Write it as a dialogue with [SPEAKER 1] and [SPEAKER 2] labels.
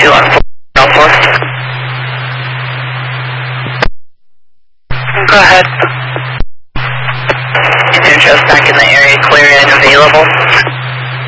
[SPEAKER 1] 2 on 4. Go ahead. Intune just back in the area, clear and available.